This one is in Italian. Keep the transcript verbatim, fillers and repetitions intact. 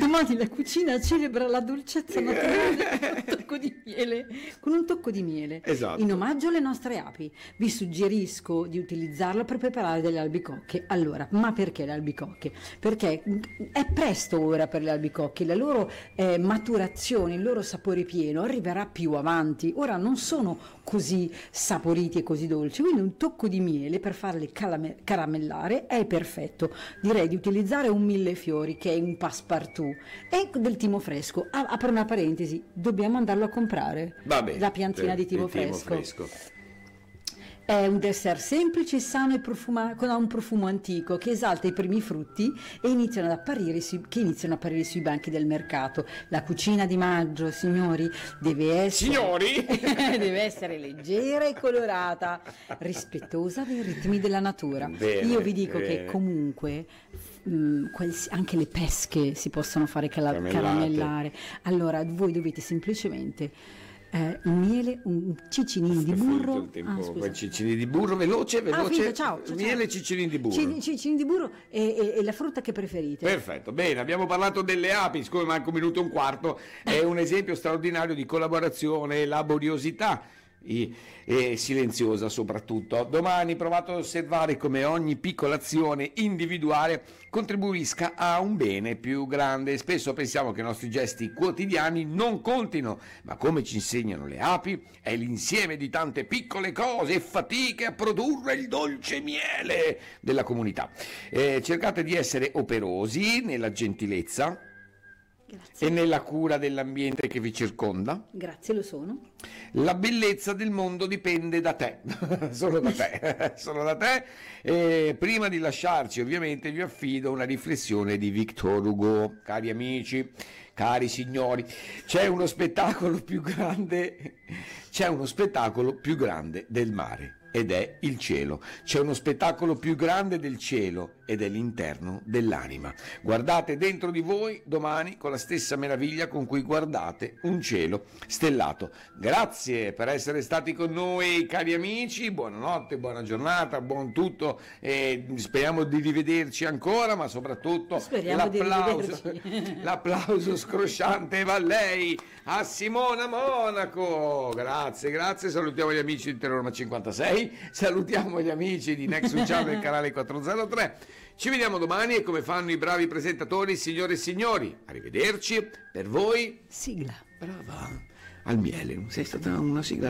Domani la cucina celebra la dolcezza naturale con un tocco di miele, con un tocco di miele. Esatto. In omaggio alle nostre api. Vi suggerisco di utilizzarlo per preparare delle albicocche. Allora, ma perché le albicocche? Perché è presto ora per le albicocche, la loro eh, maturazione, il loro sapore pieno arriverà più avanti. Ora non sono così saporiti e così dolci, quindi un tocco di miele per farli calame- caramellare è perfetto. Direi di utilizzare un millefiori, che è un passepartout, e del timo fresco. Ah, apro una parentesi, dobbiamo andarlo a comprare. Va bene, la piantina di timo, il timo fresco. fresco. È un dessert semplice, sano e profuma- con un profumo antico che esalta i primi frutti e iniziano ad apparire sui, che iniziano a apparire sui banchi del mercato. La cucina di maggio, signori, deve essere, Signori? deve essere leggera e colorata, rispettosa dei ritmi della natura. Bene, Io vi dico bene. che comunque mh, quals- anche le pesche si possono fare cala- Caramellate. caramellare. Allora voi dovete semplicemente eh, il miele, un ciccinino di È finito burro. il tempo, Ah, scusa. quei ciccini di burro, veloce, Ah, veloce. finito, ciao, ciao, Miele e ciao. ciccini di burro. Cin- Ciccini di burro e, e- e la frutta che preferite. Perfetto, bene, abbiamo parlato delle api, siccome manca un minuto e un quarto, è un esempio straordinario di collaborazione e laboriosità i- e silenziosa soprattutto. Domani provate ad osservare come ogni piccola azione individuale contribuisca a un bene più grande. Spesso pensiamo che i nostri gesti quotidiani non contino, ma come ci insegnano le api è l'insieme di tante piccole cose e fatiche a produrre il dolce miele della comunità. Eh, cercate di essere operosi nella gentilezza Grazie. e nella cura dell'ambiente che vi circonda. Grazie, lo sono. La bellezza del mondo dipende da te, solo da te, solo da te. E prima di lasciarci, ovviamente, vi affido una riflessione di Victor Hugo. Cari amici, cari signori, c'è uno spettacolo più grande, c'è uno spettacolo più grande del mare. Ed è il cielo. C'è uno spettacolo più grande del cielo ed è l'interno dell'anima. Guardate dentro di voi domani con la stessa meraviglia con cui guardate un cielo stellato. Grazie per essere stati con noi, cari amici. Buonanotte, buona giornata, buon tutto. E speriamo di rivederci ancora, ma soprattutto Speriamo di l'applauso, rivederci. l'applauso scrosciante va a lei, a Simona Monaco. Grazie, grazie. Salutiamo gli amici di Terrorma cinquantasei. Salutiamo gli amici di Next Channel del canale quattrocentotre. Ci vediamo domani e come fanno i bravi presentatori, signore e signori, arrivederci. Per voi, Sigla. brava, al miele, sei stata una sigla